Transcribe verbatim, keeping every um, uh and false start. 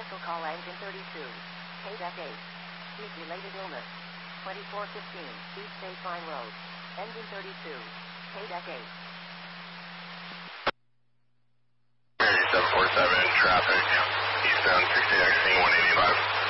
Special call engine thirty-two. K D E C eight. Heat-related illness. twenty-four fifteen East Baseline Road. Engine thirty-two. K D E C eight. seven four seven, traffic, eastbound sixty-nine one eighty-five.